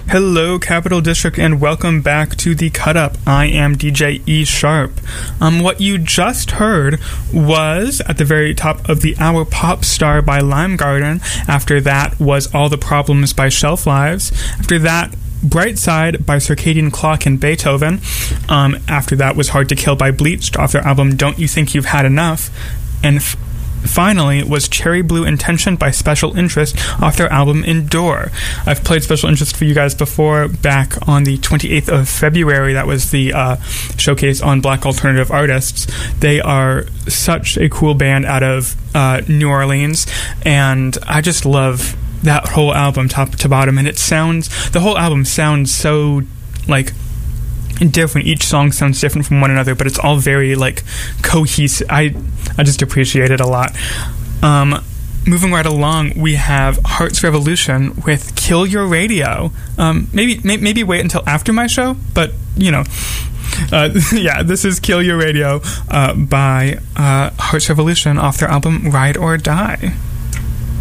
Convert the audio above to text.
Hello, Capital District, and welcome back to The Cut Up. I am DJ E Sharp. What you just heard was, at the very top of the hour, Pop Star by Lime Garden. After that was All the Problems by Shelf Lives. After that, Bright Side by Circadian Clock and Beethoven. After that was Hard to Kill by Bleached off their album Don't You Think You've Had Enough. And finally was Cherry Blue Intention by Special Interest off their album Endure. I've played Special Interest for you guys before, back on the 28th of February. That was the showcase on Black Alternative Artists. They are such a cool band out of New Orleans, and I just love that whole album top to bottom. And the whole album sounds so like different. Each song sounds different from one another, but it's all very like cohesive. I just appreciate it a lot. Moving right along, we have Heart's Revolution with Kill Your Radio. Maybe wait until after my show, but you know, yeah, this is Kill Your Radio by Heart's Revolution off their album Ride or Die.